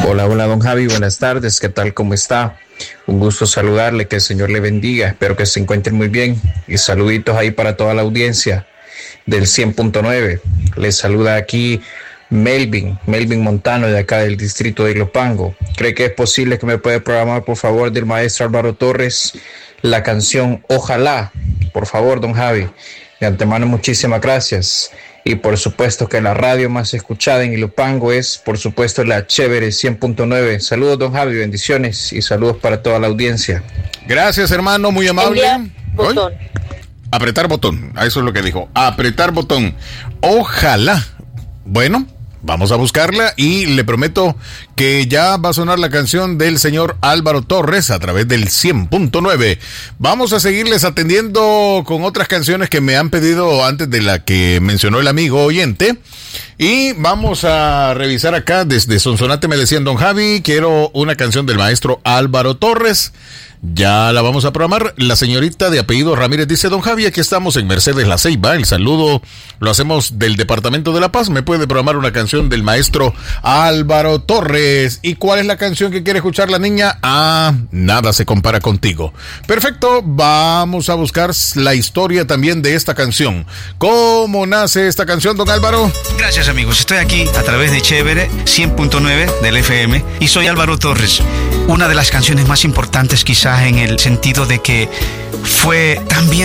Hola, hola, don Javi, buenas tardes, ¿qué tal? ¿Cómo está? Un gusto saludarle, que el Señor le bendiga, espero que se encuentren muy bien y saluditos ahí para toda la audiencia del 100.9. Les saluda aquí Melvin Montano, de acá del distrito de Ilopango. ¿Cree que es posible que me pueda programar, por favor, del maestro Álvaro Torres, la canción Ojalá? Por favor, don Javi, de antemano muchísimas gracias. Y por supuesto que la radio más escuchada en Ilopango es, por supuesto, la Chévere 100.9. Saludos, don Javi, bendiciones y saludos para toda la audiencia. Gracias, hermano, muy amable. Botón. Apretar botón, eso es lo que dijo, apretar botón. Ojalá. Bueno, vamos a buscarla y le prometo que ya va a sonar la canción del señor Álvaro Torres a través del 100.9. Vamos a seguirles atendiendo con otras canciones que me han pedido antes de la que mencionó el amigo oyente. Y vamos a revisar acá, desde Sonsonate me decían, don Javi, quiero una canción del maestro Álvaro Torres. Ya la vamos a programar. La señorita de apellido Ramírez dice, don Javi, aquí estamos en Mercedes La Ceiba. El saludo lo hacemos del departamento de La Paz. ¿Me puede programar una canción del maestro Álvaro Torres? ¿Y cuál es la canción que quiere escuchar la niña? Nada se compara contigo. Perfecto, vamos a buscar la historia también de esta canción. ¿Cómo nace esta canción, don Álvaro? Gracias, amigos. Estoy aquí a través de Chévere 100.9 del FM y soy Álvaro Torres. Una de las canciones más importantes, quizás en el sentido de que fue también